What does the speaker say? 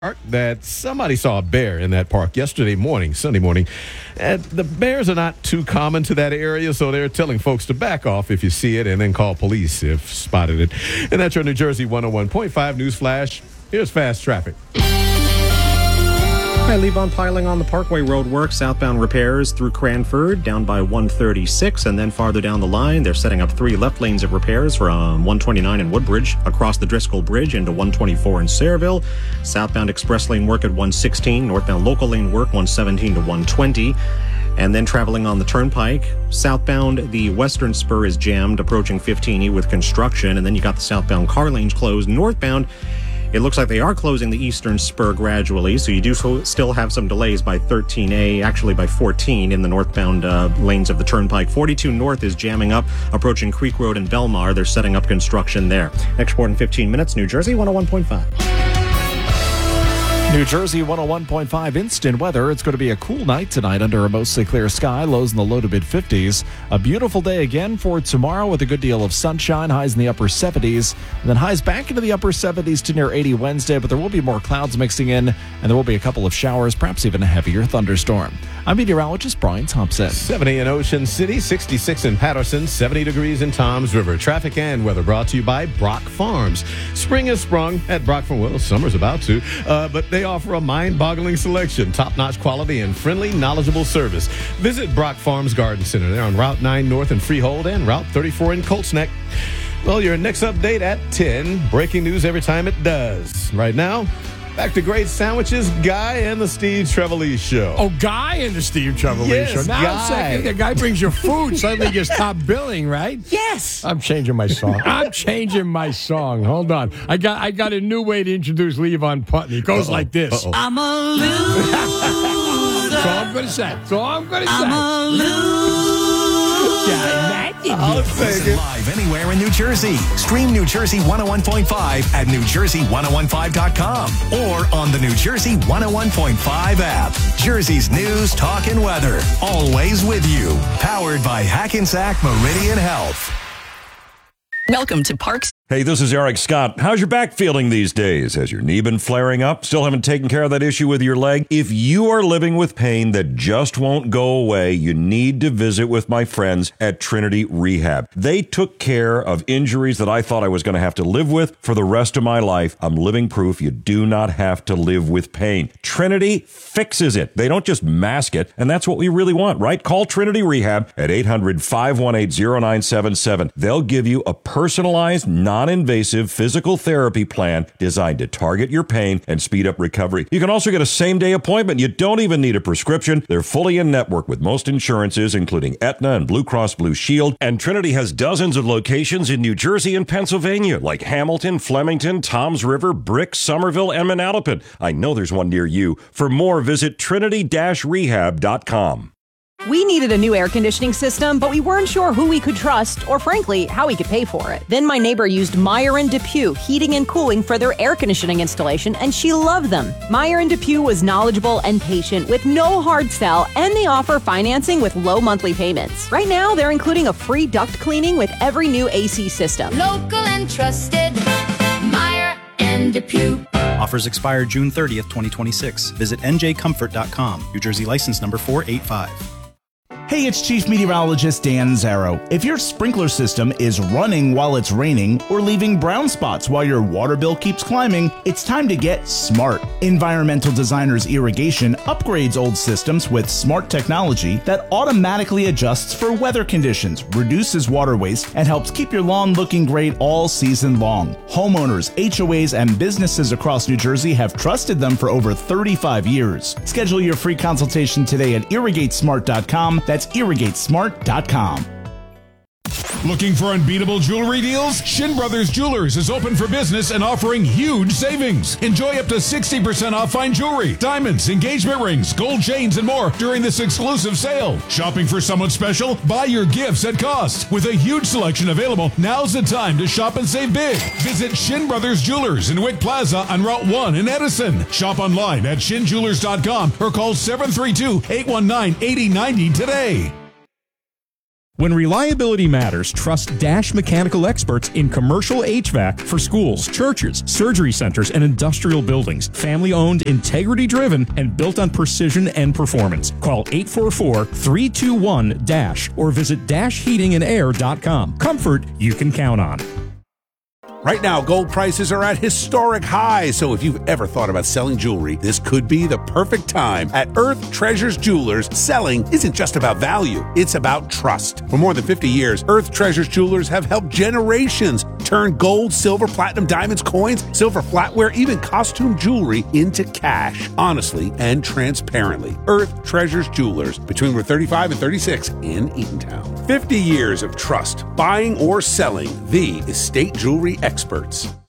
park that somebody saw a bear in that park yesterday morning, Sunday morning. And the bears are not too common to that area, so they're telling folks to back off if you see it and then call police if spotted it. And that's your New Jersey 101.5 News Flash. Here's fast traffic. I leave on piling on the Parkway Road work, southbound repairs through Cranford, down by 136, and then farther down the line, they're setting up 3 left lanes of repairs from 129 in Woodbridge, across the Driscoll Bridge into 124 in Sayreville, southbound express lane work at 116, northbound local lane work 117 to 120, and then traveling on the Turnpike, southbound, the western spur is jammed, approaching 15E with construction, and then you got the southbound car lanes closed. Northbound, it looks like they are closing the eastern spur gradually, so you do still have some delays by 13A, actually by 14 in the northbound lanes of the Turnpike. 42 North is jamming up, approaching Creek Road and Belmar. They're setting up construction there. Next report in 15 minutes, New Jersey 101.5. New Jersey 101.5 instant weather. It's going to be a cool night tonight under a mostly clear sky, lows in the low to mid 50s. A beautiful day again for tomorrow with a good deal of sunshine, highs in the upper 70s, and then highs back into the upper 70s to near 80 Wednesday, but there will be more clouds mixing in, and there will be a couple of showers, perhaps even a heavier thunderstorm. I'm meteorologist Brian Thompson. 70 in Ocean City, 66 in Patterson, 70 degrees in Toms River. Traffic and weather brought to you by Brock Farms. Spring has sprung at Brock Farms. Well, summer's about to, but they offer a mind-boggling selection, top-notch quality, and friendly, knowledgeable service. Visit Brock Farms Garden Center. They're on Route 9 North in Freehold and Route 34 in Colts Neck. Well, your next update at 10. Breaking news every time it does. Right now, back to great sandwiches, Guy and the Steve Trevelise Show. Oh, Guy and the Steve Trevelise Yes, Show. Now, Guy. second, the guy brings you food, suddenly gets top billing, right? Yes. I'm changing my song. Hold on. I got a new way to introduce Levon Putney. It goes like this. I'm a loser. That's all I'm going to say. I'm a loser. I'll take it. Live anywhere in New Jersey. Stream New Jersey 101.5 at NewJersey1015.com or on the New Jersey 101.5 app. Jersey's news, talk, and weather. Always with you. Powered by Hackensack Meridian Health. Welcome to Parks. Hey, this is Eric Scott. How's your back feeling these days? Has your knee been flaring up? Still haven't taken care of that issue with your leg? If you are living with pain that just won't go away, you need to visit with my friends at Trinity Rehab. They took care of injuries that I thought I was going to have to live with for the rest of my life. I'm living proof you do not have to live with pain. Trinity fixes it. They don't just mask it, and that's what we really want, right? Call Trinity Rehab at 800-518-0977. They'll give you a personalized, non-invasive physical therapy plan designed to target your pain and speed up recovery. You can also get a same-day appointment. You don't even need a prescription. They're fully in network with most insurances, including Aetna and Blue Cross Blue Shield. And Trinity has dozens of locations in New Jersey and Pennsylvania, like Hamilton, Flemington, Toms River, Brick, Somerville, and Manalapan. I know there's one near you. For more, visit trinity-rehab.com. We needed a new air conditioning system, but we weren't sure who we could trust or, frankly, how we could pay for it. Then my neighbor used Meyer & DePuy Heating and Cooling for their air conditioning installation, and she loved them. Meyer & DePuy was knowledgeable and patient with no hard sell, and they offer financing with low monthly payments. Right now, they're including a free duct cleaning with every new AC system. Local and trusted. Meyer and DePuy. Offers expire June 30th, 2026. Visit njcomfort.com. New Jersey license number 485. Hey, it's Chief Meteorologist Dan Zarrow. If your sprinkler system is running while it's raining or leaving brown spots while your water bill keeps climbing, it's time to get smart. Environmental Designers Irrigation upgrades old systems with smart technology that automatically adjusts for weather conditions, reduces water waste, and helps keep your lawn looking great all season long. Homeowners, HOAs, and businesses across New Jersey have trusted them for over 35 years. Schedule your free consultation today at irrigatesmart.com. That's irrigatesmart.com. Looking for unbeatable jewelry deals? Shin Brothers Jewelers is open for business and offering huge savings. Enjoy up to 60% off fine jewelry, diamonds, engagement rings, gold chains, and more during this exclusive sale. Shopping for someone special? Buy your gifts at cost. With a huge selection available, now's the time to shop and save big. Visit Shin Brothers Jewelers in Wick Plaza on Route 1 in Edison. Shop online at shinjewelers.com or call 732-819-8090 today. When reliability matters, trust Dash Mechanical experts in commercial HVAC for schools, churches, surgery centers, and industrial buildings. Family-owned, integrity-driven, and built on precision and performance. Call 844-321-DASH or visit dashheatingandair.com. Comfort you can count on. Right now, gold prices are at historic highs, so if you've ever thought about selling jewelry, this could be the perfect time. At Earth Treasures Jewelers, selling isn't just about value, it's about trust. For more than 50 years, Earth Treasures Jewelers have helped generations turn gold, silver, platinum, diamonds, coins, silver flatware, even costume jewelry into cash, honestly and transparently. Earth Treasures Jewelers, between Route 35 and 36 in Eatontown. 50 years of trust, buying or selling, the estate jewelry experts.